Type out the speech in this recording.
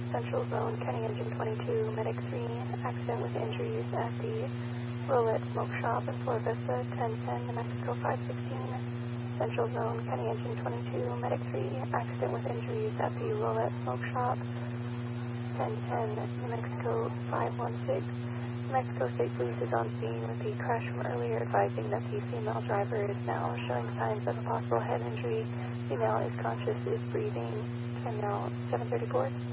Central Zone, County Engine 22, Medic 3, accident with injuries at the Rolette Smoke Shop in Flor Vista, 1010, New Mexico 516. Central Zone, County Engine 22, Medic 3, accident with injuries at the Rolette Smoke Shop, 1010, New Mexico 516. New Mexico State Police is on scene with the crash from earlier, advising that the female driver is now showing signs of a possible head injury. Female is conscious, is breathing, and now 734.